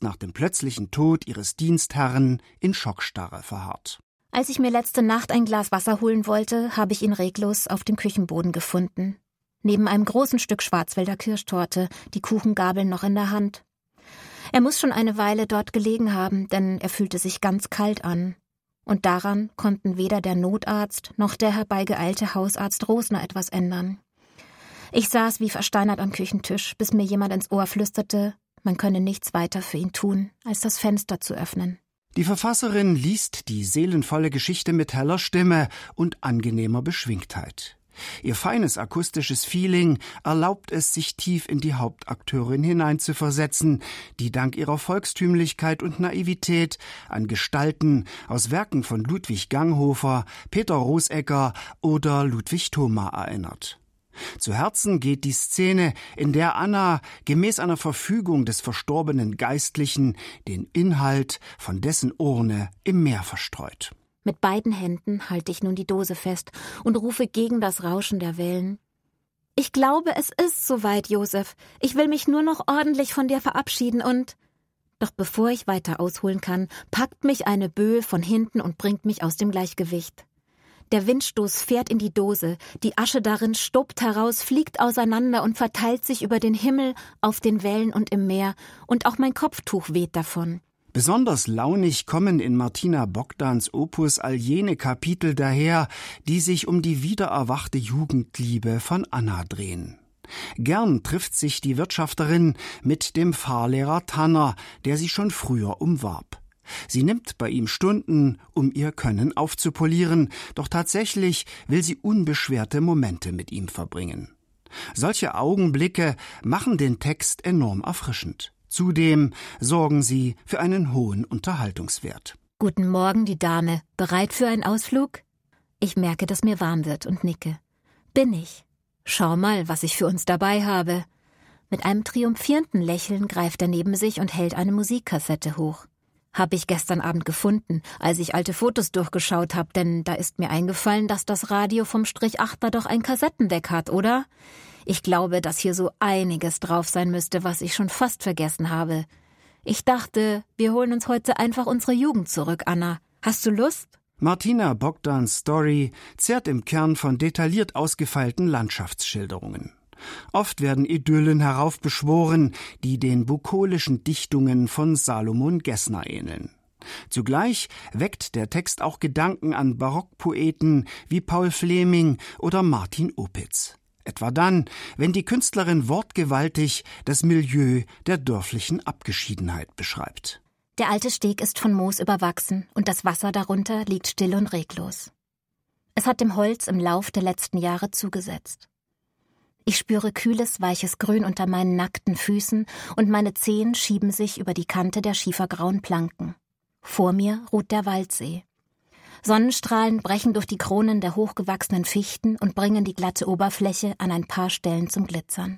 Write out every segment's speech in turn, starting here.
ist nach dem plötzlichen Tod ihres Dienstherrn in Schockstarre verharrt. Als ich mir letzte Nacht ein Glas Wasser holen wollte, habe ich ihn reglos auf dem Küchenboden gefunden. Neben einem großen Stück Schwarzwälder Kirschtorte, die Kuchengabel noch in der Hand. Er muss schon eine Weile dort gelegen haben, denn er fühlte sich ganz kalt an. Und daran konnten weder der Notarzt noch der herbeigeeilte Hausarzt Rosner etwas ändern. Ich saß wie versteinert am Küchentisch, bis mir jemand ins Ohr flüsterte, man könne nichts weiter für ihn tun, als das Fenster zu öffnen. Die Verfasserin liest die seelenvolle Geschichte mit heller Stimme und angenehmer Beschwingtheit. Ihr feines akustisches Feeling erlaubt es, sich tief in die Hauptakteurin hineinzuversetzen, die dank ihrer Volkstümlichkeit und Naivität an Gestalten aus Werken von Ludwig Ganghofer, Peter Rosegger oder Ludwig Thoma erinnert. Zu Herzen geht die Szene, in der Anna gemäß einer Verfügung des verstorbenen Geistlichen den Inhalt von dessen Urne im Meer verstreut. Mit beiden Händen halte ich nun die Dose fest und rufe gegen das Rauschen der Wellen. »Ich glaube, es ist soweit, Josef. Ich will mich nur noch ordentlich von dir verabschieden und...« Doch bevor ich weiter ausholen kann, packt mich eine Böe von hinten und bringt mich aus dem Gleichgewicht. Der Windstoß fährt in die Dose, die Asche darin stoppt heraus, fliegt auseinander und verteilt sich über den Himmel, auf den Wellen und im Meer, und auch mein Kopftuch weht davon. Besonders launig kommen in Martina Bogdans Opus all jene Kapitel daher, die sich um die wiedererwachte Jugendliebe von Anna drehen. Gern trifft sich die Wirtschafterin mit dem Fahrlehrer Tanner, der sie schon früher umwarb. Sie nimmt bei ihm Stunden, um ihr Können aufzupolieren, doch tatsächlich will sie unbeschwerte Momente mit ihm verbringen. Solche Augenblicke machen den Text enorm erfrischend. Zudem sorgen sie für einen hohen Unterhaltungswert. »Guten Morgen, die Dame. Bereit für einen Ausflug?« Ich merke, dass mir warm wird und nicke. »Bin ich. Schau mal, was ich für uns dabei habe.« Mit einem triumphierenden Lächeln greift er neben sich und hält eine Musikkassette hoch. Hab ich gestern Abend gefunden, als ich alte Fotos durchgeschaut habe, denn da ist mir eingefallen, dass das Radio vom Strich-Achter doch ein Kassettendeck hat, oder? Ich glaube, dass hier so einiges drauf sein müsste, was ich schon fast vergessen habe. Ich dachte, wir holen uns heute einfach unsere Jugend zurück, Anna. Hast du Lust? Martina Bogdans Story zehrt im Kern von detailliert ausgefeilten Landschaftsschilderungen. Oft werden Idyllen heraufbeschworen, die den bukolischen Dichtungen von Salomon Gessner ähneln. Zugleich weckt der Text auch Gedanken an Barockpoeten wie Paul Fleming oder Martin Opitz. Etwa dann, wenn die Künstlerin wortgewaltig das Milieu der dörflichen Abgeschiedenheit beschreibt. Der alte Steg ist von Moos überwachsen und das Wasser darunter liegt still und reglos. Es hat dem Holz im Lauf der letzten Jahre zugesetzt. Ich spüre kühles, weiches Grün unter meinen nackten Füßen und meine Zehen schieben sich über die Kante der schiefergrauen Planken. Vor mir ruht der Waldsee. Sonnenstrahlen brechen durch die Kronen der hochgewachsenen Fichten und bringen die glatte Oberfläche an ein paar Stellen zum Glitzern.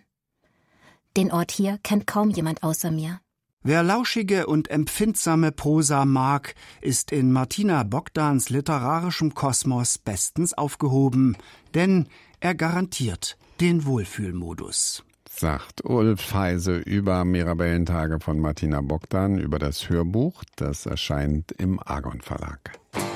Den Ort hier kennt kaum jemand außer mir. Wer lauschige und empfindsame Prosa mag, ist in Martina Bogdans literarischem Kosmos bestens aufgehoben, denn er garantiert den Wohlfühlmodus. Sagt Ulf Heise über Mirabellentage von Martina Bogdan, über das Hörbuch, das erscheint im Argon Verlag.